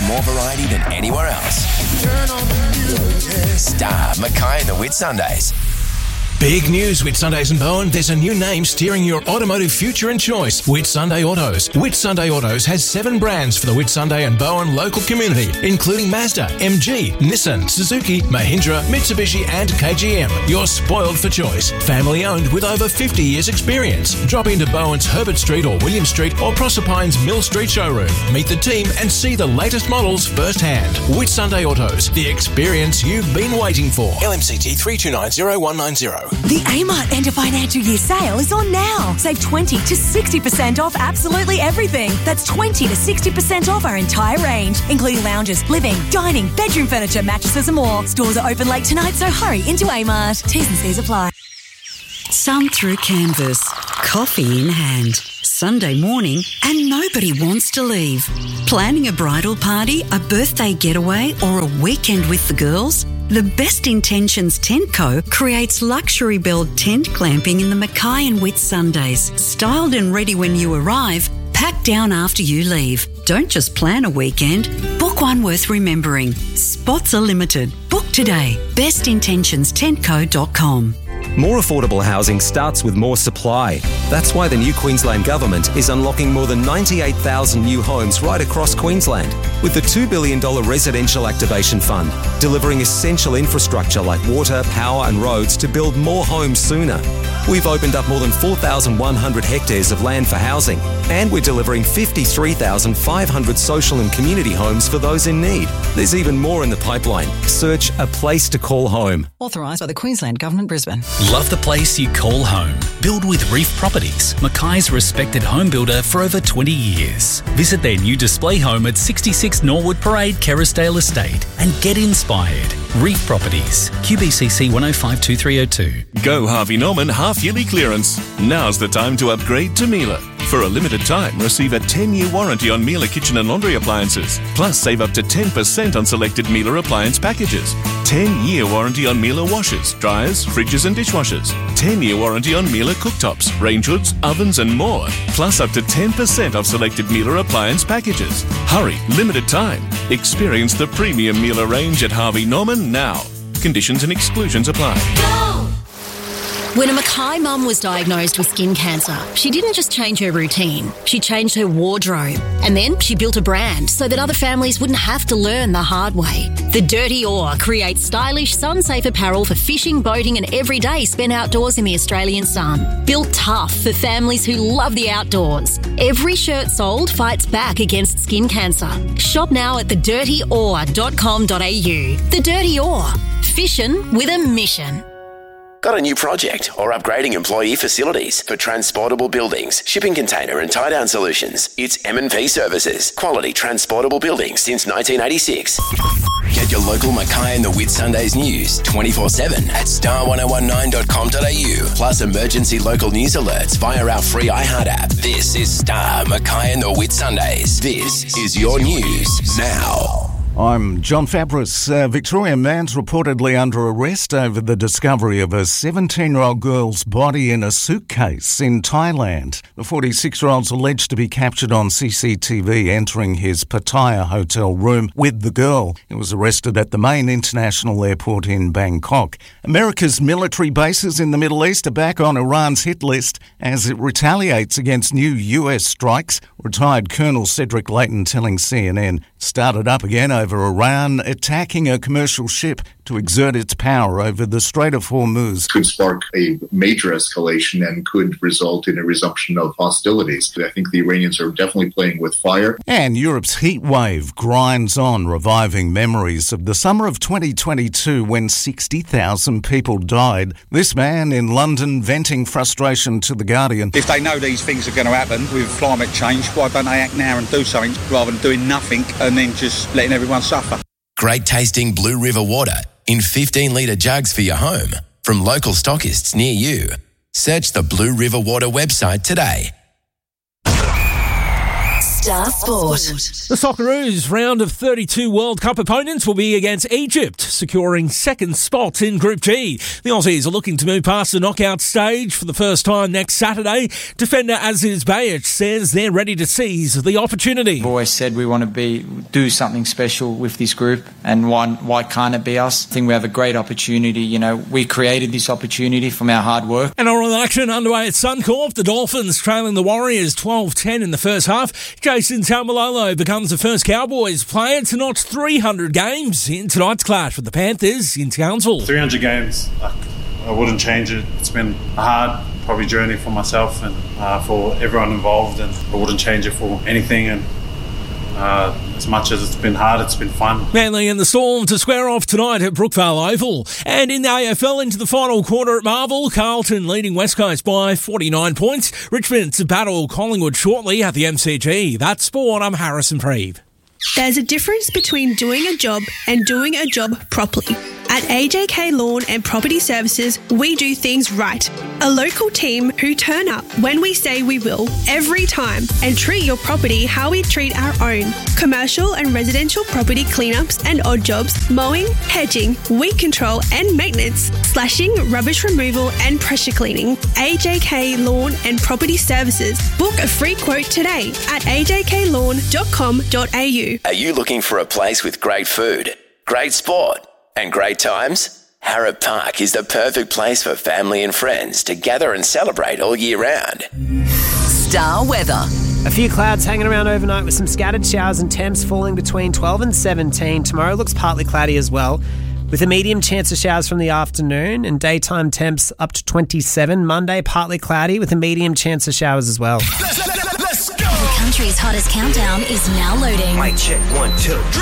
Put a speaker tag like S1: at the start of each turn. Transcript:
S1: more variety than anywhere else. Turn on the music. Star Mackay and the Whitsundays.
S2: Big news, Whitsundays and Bowen. There's a new name steering your automotive future and choice. Whitsunday Autos. Whitsunday Autos has 7 brands for the Whitsunday and Bowen local community, including Mazda, MG, Nissan, Suzuki, Mahindra, Mitsubishi and KGM. You're spoiled for choice. Family owned with over 50 years experience. Drop into Bowen's Herbert Street or William Street or Proserpine's Mill Street showroom. Meet the team and see the latest models firsthand. Whitsunday Autos. The experience you've been waiting for. LMCT 3290-190.
S3: The Amart End of Financial Year sale is on now. Save 20 to 60% off absolutely everything. That's 20 to 60% off our entire range, including lounges, living, dining, bedroom furniture, mattresses and more. Stores are open late tonight, so hurry into Amart. T's and C's apply.
S4: Sun through canvas, coffee in hand, Sunday morning and nobody wants to leave. Planning a bridal party, a birthday getaway or a weekend with the girls? The Best Intentions Tent Co. creates luxury build tent glamping in the Mackay and Whitsundays. Styled and ready when you arrive, packed down after you leave. Don't just plan a weekend, book one worth remembering. Spots are limited. Book today. bestintentionsTentco.com.
S5: More affordable housing starts with more supply. That's why the new Queensland Government is unlocking more than 98,000 new homes right across Queensland with the $2 billion Residential Activation Fund, delivering essential infrastructure like water, power and roads to build more homes sooner. We've opened up more than 4,100 hectares of land for housing, and we're delivering 53,500 social and community homes for those in need. There's even more in the pipeline. Search A Place to Call Home.
S6: Authorised by the Queensland Government, Brisbane.
S7: Love the place you call home? Build with Reef Properties, Mackay's respected home builder for over 20 years. Visit their new display home at 66 Norwood Parade, Kerrisdale Estate and get inspired. Reef Properties, QBCC 1052302.
S8: Go Harvey Norman half-yearly clearance. Now's the time to upgrade to Miele. For a limited time, receive a 10-year warranty on Miele kitchen and laundry appliances. Plus, save up to 10% on selected Miele appliance packages. 10-year warranty on Miele washers, dryers, fridges and dishwashers. 10-year warranty on Miele cooktops, range hoods, ovens and more. Plus, up to 10% off selected Miele appliance packages. Hurry, limited time. Experience the premium Miele range at Harvey Norman now. Conditions and exclusions apply.
S9: When a Mackay mum was diagnosed with skin cancer, she didn't just change her routine, she changed her wardrobe. And then she built a brand so that other families wouldn't have to learn the hard way. The Dirty Oar creates stylish, sun-safe apparel for fishing, boating and every day spent outdoors in the Australian sun. Built tough for families who love the outdoors. Every shirt sold fights back against skin cancer. Shop now at thedirtyoar.com.au. The Dirty Oar. Fishing with a mission.
S1: Got a new project or upgrading employee facilities for transportable buildings, shipping container and tie-down solutions? It's M&P Services. Quality transportable buildings since 1986. Get your local Mackay and the Whitsundays news 24/7 at star1019.com.au. Plus emergency local news alerts via our free iHeart app. This is Star Mackay and the Whitsundays. This is your news now.
S10: I'm John Fabris. Victorian man's reportedly under arrest over the discovery of a 17-year-old girl's body in a suitcase in Thailand. The 46-year-old's alleged to be captured on CCTV entering his Pattaya hotel room with the girl. He was arrested at the main international airport in Bangkok. America's military bases in the Middle East are back on Iran's hit list as it retaliates against new US strikes. Retired Colonel Cedric Layton telling CNN started up again over Iran attacking a commercial ship to exert its power over the Strait of Hormuz.
S11: Could spark a major escalation and could result in a resumption of hostilities. I think the Iranians are definitely playing with fire.
S10: And Europe's heat wave grinds on, reviving memories of the summer of 2022 when 60,000 people died. This man in London venting frustration to The Guardian.
S12: If they know these things are going to happen with climate change, why don't they act now and do something rather than doing nothing and then just letting everyone suffer?
S1: Great tasting Blue River water in 15-litre jugs for your home from local stockists near you. Search the Blue River Water website today.
S3: Star Sport.
S13: The Socceroos' round of 32 World Cup opponents will be against Egypt, securing second spot in Group G. The Aussies are looking to move past the knockout stage for the first time next Saturday. Defender Aziz Bayic says they're ready to seize the opportunity.
S14: We've always said we want to do something special with this group, and why can't it be us? I think we have a great opportunity. You know, we created this opportunity from our hard work.
S13: And all action underway at Suncorp. The Dolphins trailing the Warriors 12-10 in the first half. Jason Taumalolo becomes the first Cowboys player to notch 300 games in tonight's clash with the Panthers in Townsville.
S15: 300 games, I wouldn't change it. It's been a hard, probably journey for myself and for everyone involved, and I wouldn't change it for anything. And as much as it's been hard, it's been fun.
S13: Manly and the Storm to square off tonight at Brookvale Oval. And in the AFL into the final quarter at Marvel, Carlton leading West Coast by 49 points. Richmond to battle Collingwood shortly at the MCG. That's Sport. I'm Harrison Preeve.
S16: There's a difference between doing a job and doing a job properly. At AJK Lawn and Property Services, we do things right. A local team who turn up when we say we will, every time, and treat your property how we treat our own. Commercial and residential property cleanups and odd jobs, mowing, hedging, weed control and maintenance, slashing, rubbish removal and pressure cleaning. AJK Lawn and Property Services. Book a free quote today at ajklawn.com.au.
S1: Are you looking for a place with great food, great sport, and great times? Harrop Park is the perfect place for family and friends to gather and celebrate all year round.
S3: Star weather.
S17: A few clouds hanging around overnight with some scattered showers and temps falling between 12 and 17. Tomorrow looks partly cloudy as well, with a medium chance of showers from the afternoon and daytime temps up to 27. Monday, partly cloudy with a medium chance of showers as well.
S9: The country's hottest countdown is now loading.
S18: Mic check 1, 2.